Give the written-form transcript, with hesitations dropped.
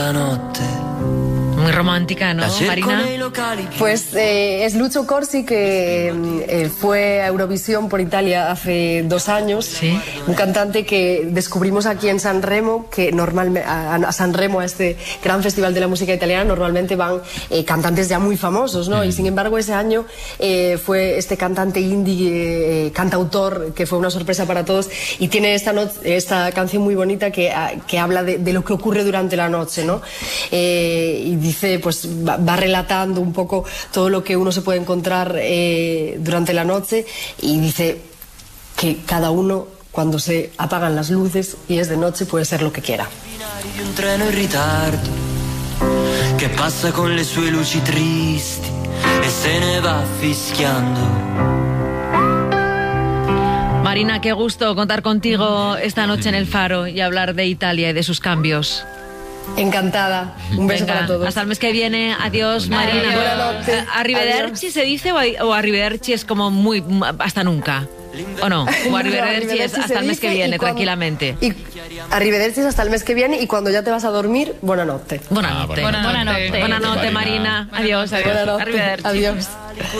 Muy romántica, ¿no, Marina? Pues es Lucio Corsi, que fue a Eurovisión por Italia hace 2 años. Sí. Un cantante que descubrimos aquí en Sanremo, que normalmente a Sanremo, a este gran festival de la música italiana, normalmente van cantantes ya muy famosos, ¿no? Y sin embargo ese año fue este cantante indie, cantautor, que fue una sorpresa para todos, y tiene esta canción muy bonita que habla de lo que ocurre durante la noche, ¿no? Y dice, pues va relatando un poco todo lo que uno se puede encontrar durante la noche, y dice que cada uno, cuando se apagan las luces y es de noche, puede ser lo que quiera. Un treno in ritardo che passa con le sue luci tristi e se ne va fischiando. Marina, qué gusto contar contigo esta noche en El Faro y hablar de Italia y de sus cambios. Encantada. Un beso para todos. Hasta el mes que viene. Adiós, Marina. Buenas noches. ¿Arrivederci se dice o arrivederci es como muy hasta nunca? ¿O no? O arrivederci es hasta el mes que viene, tranquilamente. Y arrivederci es hasta el mes que viene, y cuando ya te vas a dormir, buena noche. Buena noche. Buena noche. Buena noche, Marina. Adiós. Buena noche. Arrivederci. Adiós.